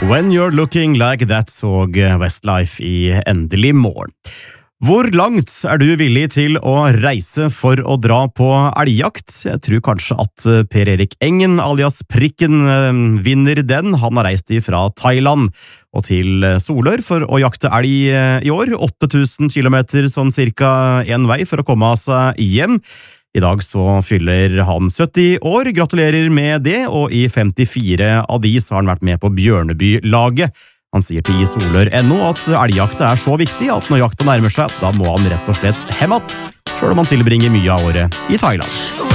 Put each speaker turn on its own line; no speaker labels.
When You're Looking Like That så Westlife i Endelig morgen. Hvor langt du villig til å reise for å dra på elgjakt? Jeg tror kanskje at Per Erik Engen, alias Prikken, vinner den. Han har reist fra Thailand og til Solør for å jakte elg i år. 8000 kilometer sånn cirka en vei for å komme seg hjem. I dag så fyller han 70 år, gratulerer med det, og i 54 av de så har han vært med på Bjørneby-laget. Han sier til Solør.no at elgjakta så viktig at når jakta nærmer seg, da må han rett og slett hjem att, selv om han tilbringer mye av året i Thailand.